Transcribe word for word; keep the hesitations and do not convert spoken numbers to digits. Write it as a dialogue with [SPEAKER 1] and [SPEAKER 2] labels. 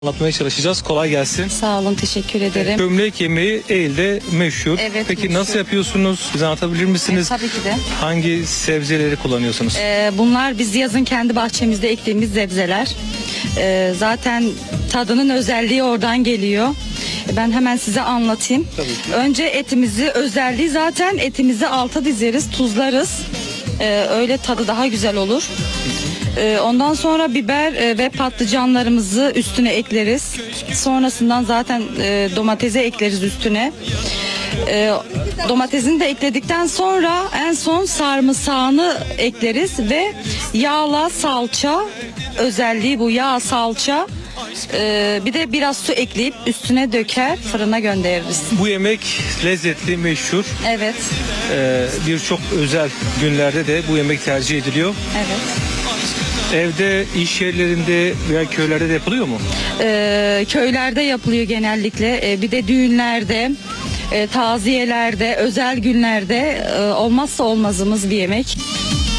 [SPEAKER 1] Anlatmaya çalışacağız. Kolay gelsin.
[SPEAKER 2] Sağ olun, teşekkür ederim.
[SPEAKER 1] Gömlek yemeği Eylül'de meşhur.
[SPEAKER 2] Evet,
[SPEAKER 1] Peki
[SPEAKER 2] meşhur.
[SPEAKER 1] nasıl yapıyorsunuz? Bize anlatabilir misiniz?
[SPEAKER 2] E, tabii ki de.
[SPEAKER 1] Hangi sebzeleri kullanıyorsunuz?
[SPEAKER 2] Ee, bunlar biz yazın kendi bahçemizde ektiğimiz sebzeler. Ee, zaten tadının özelliği oradan geliyor. Ben hemen size anlatayım.
[SPEAKER 1] Tabii ki.
[SPEAKER 2] Önce etimizi, özelliği zaten etimizi alta dizeriz, tuzlarız. Ee, öyle tadı daha güzel olur. Ee, ondan sonra biber e, ve patlıcanlarımızı üstüne ekleriz. Sonrasından zaten e, domatesi ekleriz üstüne. E, domatesini de ekledikten sonra en son sarımsağını ekleriz ve yağla salça, özelliği bu, yağ, salça, e, bir de biraz su ekleyip üstüne döker fırına göndeririz.
[SPEAKER 1] Bu yemek lezzetli, meşhur.
[SPEAKER 2] Evet,
[SPEAKER 1] Ee, Birçok özel günlerde de bu yemek tercih ediliyor.
[SPEAKER 2] evet.
[SPEAKER 1] Evde, iş yerlerinde veya köylerde de yapılıyor mu?
[SPEAKER 2] Ee, köylerde yapılıyor genellikle. Ee, bir de düğünlerde, e, taziyelerde, özel günlerde e, olmazsa olmazımız bir yemek.